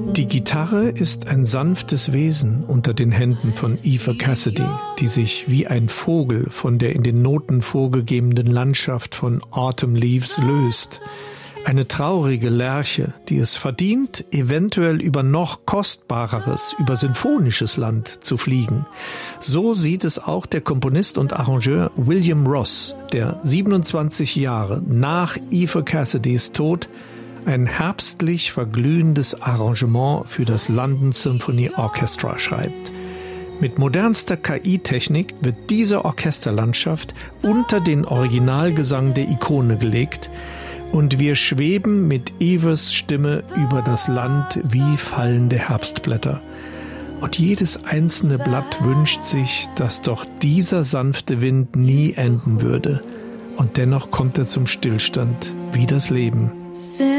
Die Gitarre ist ein sanftes Wesen unter den Händen von Eva Cassidy, die sich wie ein Vogel von der in den Noten vorgegebenen Landschaft von Autumn Leaves löst. Eine traurige Lerche, die es verdient, eventuell über noch kostbareres, über sinfonisches Land zu fliegen. So sieht es auch der Komponist und Arrangeur William Ross, der 27 Jahre nach Eva Cassidys Tod ein herbstlich verglühendes Arrangement für das London Symphony Orchestra schreibt. Mit modernster KI-Technik wird diese Orchesterlandschaft unter den Originalgesang der Ikone gelegt und wir schweben mit Evas Stimme über das Land wie fallende Herbstblätter. Und jedes einzelne Blatt wünscht sich, dass doch dieser sanfte Wind nie enden würde. Und dennoch kommt er zum Stillstand, wie das Leben.